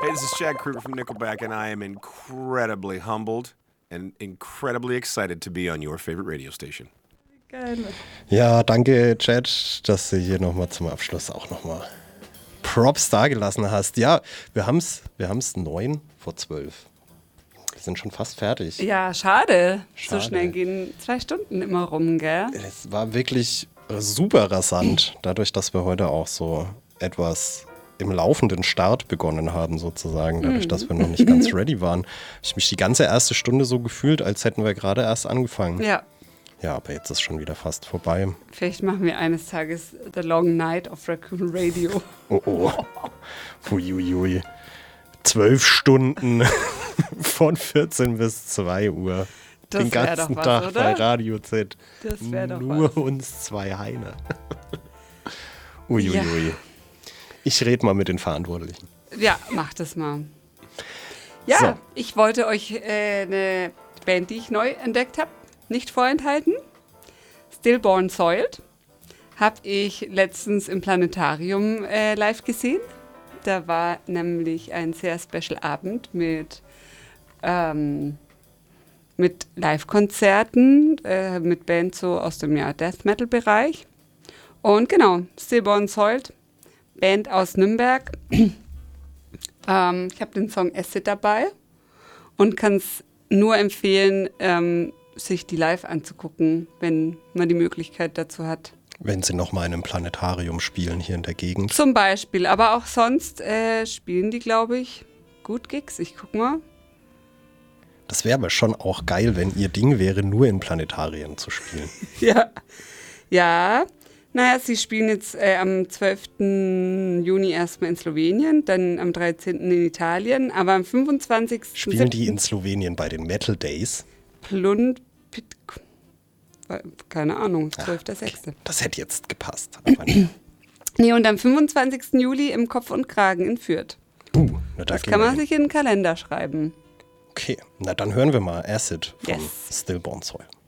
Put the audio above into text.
Hey, this is Chad Kruger from Nickelback, and I am incredibly humbled and incredibly excited to be on your favorite radio station. Geil. Ja, danke, Chad, dass du hier nochmal zum Abschluss auch nochmal Props dagelassen hast. Ja, wir haben's 9 vor 12. Wir sind schon fast fertig. Ja, schade. So Schade. schnell gehen 2 Stunden immer rum, gell? Es war wirklich super rasant, dadurch, dass wir heute auch so etwas im laufenden Start begonnen haben, sozusagen, dadurch, dass wir noch nicht ganz ready waren. Habe ich mich die ganze erste Stunde so gefühlt, als hätten wir gerade erst angefangen. Ja. Ja, aber jetzt ist schon wieder fast vorbei. Vielleicht machen wir eines Tages The Long Night of Raccoon Radio. Oh, oh. Uiuiui. 12 Stunden von 14 bis 2 Uhr. Das Den wär ganzen doch was, Tag oder? bei Radio Z. Das wär doch Nur was. uns 2 Heine. Uiuiui. Ja. Ich rede mal mit den Verantwortlichen. Ja, mach das mal. Ja, So. ich wollte euch eine Band, die ich neu entdeckt habe, nicht vorenthalten. Stillborn Soiled. Habe ich letztens im Planetarium live gesehen. Da war nämlich ein sehr special Abend mit Live-Konzerten, mit Bands so aus dem Death Metal-Bereich. Und genau, Stillborn Soiled, Band aus Nürnberg. Ich habe den Song Acid dabei und kann es nur empfehlen, sich die live anzugucken, wenn man die Möglichkeit dazu hat. Wenn sie nochmal in einem Planetarium spielen hier in der Gegend. Zum Beispiel, aber auch sonst spielen die, glaube ich, gut Gigs. Ich guck mal. Das wäre aber schon auch geil, wenn ihr Ding wäre, nur in Planetarien zu spielen. Ja. Ja. Naja, sie spielen jetzt am 12. Juni erstmal in Slowenien, dann am 13. in Italien, aber am 25. Spielen die in Slowenien bei den Metal Days? Keine Ahnung, 12.6. Das hätte jetzt gepasst. Aber nee. Nee, und am 25. Juli im Kopf und Kragen in Fürth. Na, da Das gehen kann wir man hin. sich in den Kalender schreiben. Okay, na dann hören wir mal Acid von Yes. Stillborn Soil.